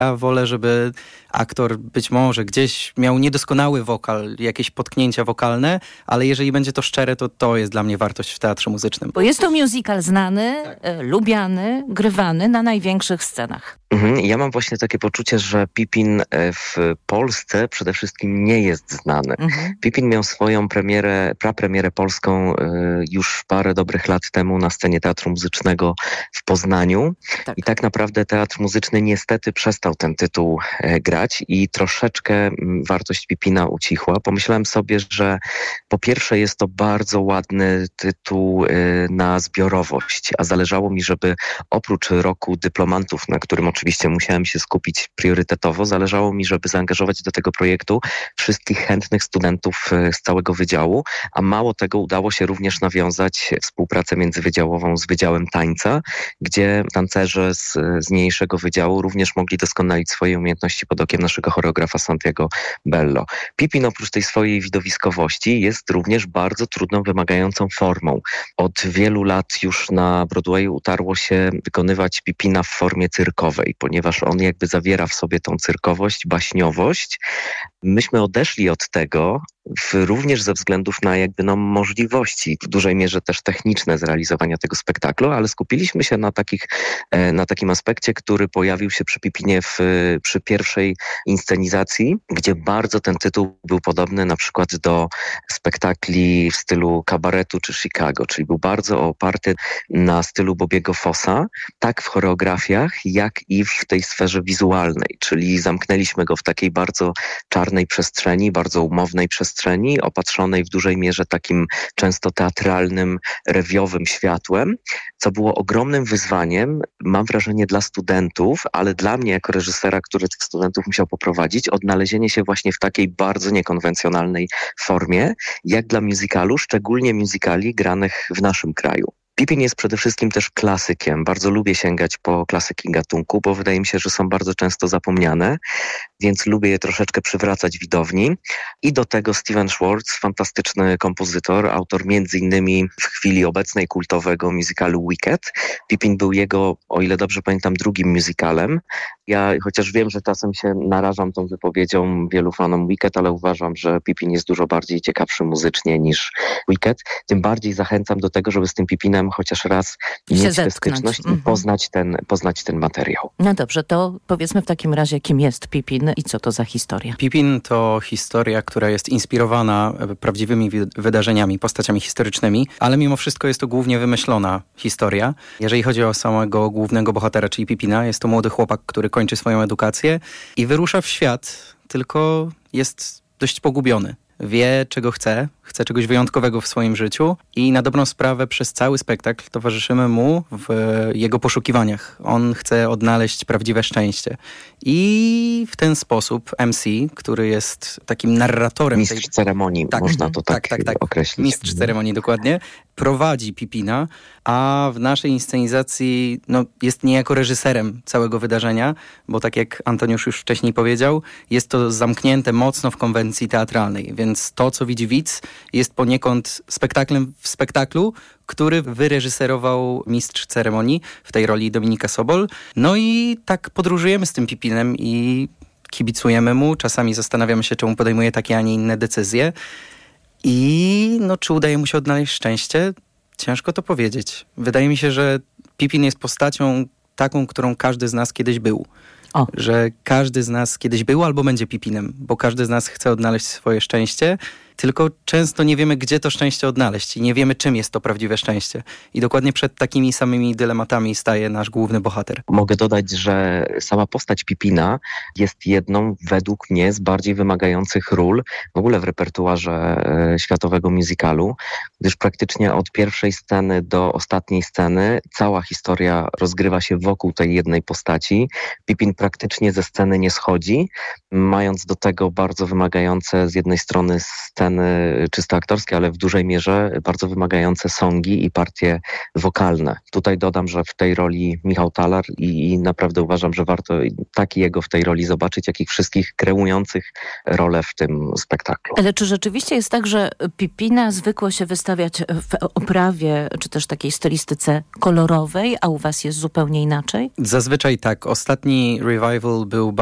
Ja wolę, żeby aktor być może gdzieś miał niedoskonały wokal, jakieś potknięcia wokalne, ale jeżeli będzie to szczere, to jest dla mnie wartość w teatrze muzycznym. Bo jest to musical znany, lubiany, grywany na największych scenach. Ja mam właśnie takie poczucie, że Pipin w Polsce przede wszystkim nie jest znany. Pipin miał swoją prapremierę polską już parę dobrych lat temu na scenie Teatru Muzycznego w Poznaniu. Tak. I tak naprawdę Teatr Muzyczny niestety przestał ten tytuł grać i troszeczkę wartość Pipina ucichła. Pomyślałem sobie, że po pierwsze jest to bardzo ładny tytuł na zbiorowość, a zależało mi, żeby oprócz roku dyplomantów, na którym oczywiście musiałem się skupić priorytetowo, zależało mi, żeby zaangażować do tego projektu wszystkich chętnych studentów z całego wydziału, a mało tego udało się również nawiązać współpracę międzywydziałową z Wydziałem Tańca, gdzie tancerze z niniejszego wydziału również mogli doskonalić swoje umiejętności pod okiem naszego choreografa Santiago Bello. Pipin oprócz tej swojej widowiskowości jest również bardzo trudną, wymagającą formą. Od wielu lat już na Broadwayu utarło się wykonywać Pipina w formie cyrkowej, ponieważ on jakby zawiera w sobie tą cyrkowość, baśniowość. Myśmy odeszli od tego również ze względów na możliwości, w dużej mierze też techniczne zrealizowania tego spektaklu, ale skupiliśmy się na takim aspekcie, który pojawił się przy Pipinie przy pierwszej inscenizacji, gdzie bardzo ten tytuł był podobny na przykład do spektakli w stylu kabaretu czy Chicago, czyli był bardzo oparty na stylu Bobiego Fossa, tak w choreografiach, jak i w tej sferze wizualnej, czyli zamknęliśmy go w takiej bardzo czarnej przestrzeni, bardzo umownej przestrzeni, opatrzonej w dużej mierze takim często teatralnym, rewiowym światłem, co było ogromnym wyzwaniem, mam wrażenie, dla studentów, ale dla mnie jako reżysera, który tych studentów musiał poprowadzić, odnalezienie się właśnie w takiej bardzo niekonwencjonalnej formie, jak dla musicalu, szczególnie musicali granych w naszym kraju. Pipin jest przede wszystkim też klasykiem. Bardzo lubię sięgać po klasyki gatunku, bo wydaje mi się, że są bardzo często zapomniane, więc lubię je troszeczkę przywracać widowni. I do tego Stephen Schwartz, fantastyczny kompozytor, autor między innymi w chwili obecnej kultowego musicalu Wicked. Pipin był jego, o ile dobrze pamiętam, drugim musicalem. Ja chociaż wiem, że czasem się narażam tą wypowiedzią wielu fanom Wicked, ale uważam, że Pipin jest dużo bardziej ciekawszy muzycznie niż Wicked. Tym bardziej zachęcam do tego, żeby z tym Pipinem chociaż raz mieć tę styczność i poznać ten materiał. No dobrze, to powiedzmy w takim razie, kim jest Pipin i co to za historia? Pipin to historia, która jest inspirowana prawdziwymi wydarzeniami, postaciami historycznymi, ale mimo wszystko jest to głównie wymyślona historia. Jeżeli chodzi o samego głównego bohatera, czyli Pipina, jest to młody chłopak, który kończy swoją edukację i wyrusza w świat, tylko jest dość pogubiony. Wie, czego chce czegoś wyjątkowego w swoim życiu i na dobrą sprawę przez cały spektakl towarzyszymy mu w jego poszukiwaniach. On chce odnaleźć prawdziwe szczęście. I w ten sposób MC, który jest takim narratorem... Mistrz ceremonii, można to tak określić. Mistrz ceremonii, dokładnie. Prowadzi Pipina, a w naszej inscenizacji jest niejako reżyserem całego wydarzenia, bo tak jak Antoniusz już wcześniej powiedział, jest to zamknięte mocno w konwencji teatralnej, więc to, co widzi widz, jest poniekąd spektaklem w spektaklu, który wyreżyserował mistrz ceremonii, w tej roli Dominika Sobol. No i tak podróżujemy z tym Pipinem i kibicujemy mu. Czasami zastanawiamy się, czemu podejmuje takie, a nie inne decyzje. I czy udaje mu się odnaleźć szczęście? Ciężko to powiedzieć. Wydaje mi się, że Pipin jest postacią taką, którą każdy z nas kiedyś był. Że każdy z nas kiedyś był albo będzie Pipinem, bo każdy z nas chce odnaleźć swoje szczęście, tylko często nie wiemy, gdzie to szczęście odnaleźć i nie wiemy, czym jest to prawdziwe szczęście. I dokładnie przed takimi samymi dylematami staje nasz główny bohater. Mogę dodać, że sama postać Pipina jest jedną według mnie z bardziej wymagających ról w ogóle w repertuarze światowego musicalu, gdyż praktycznie od pierwszej sceny do ostatniej sceny cała historia rozgrywa się wokół tej jednej postaci. Pipin praktycznie ze sceny nie schodzi, mając do tego bardzo wymagające z jednej strony sceny czysto aktorskie, ale w dużej mierze bardzo wymagające songi i partie wokalne. Tutaj dodam, że w tej roli Michał Talar i naprawdę uważam, że warto tak jego w tej roli zobaczyć, jak i wszystkich kreujących rolę w tym spektaklu. Ale czy rzeczywiście jest tak, że Pipina zwykło się wystawiać w oprawie, czy też takiej stylistyce kolorowej, a u was jest zupełnie inaczej? Zazwyczaj tak. Ostatni revival był